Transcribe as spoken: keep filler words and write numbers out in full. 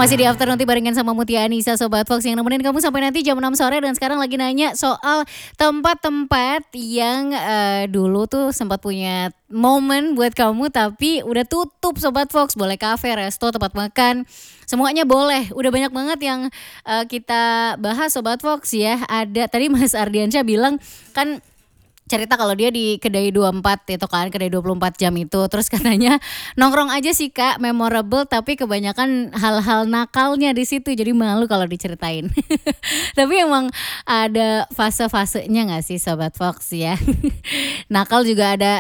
Masih di Afternoon Tea barengan sama Mutia Anissa Sobat Fox yang nemenin kamu sampai nanti jam enam sore. Dan sekarang lagi nanya soal tempat-tempat yang uh, dulu tuh sempat punya momen buat kamu tapi udah tutup Sobat Fox. Boleh kafe, resto, tempat makan, semuanya boleh. Udah banyak banget yang uh, kita bahas Sobat Fox ya. Ada tadi Mas Ardiansyah bilang kan cerita kalau dia di kedai dua puluh empat itu kan, kedai dua puluh empat jam itu. Terus katanya nongkrong aja sih Kak, memorable tapi kebanyakan hal-hal nakalnya di situ. Jadi malu kalau diceritain. Tapi emang ada fase-fasenya enggak sih Sobat Fox ya? Nakal juga ada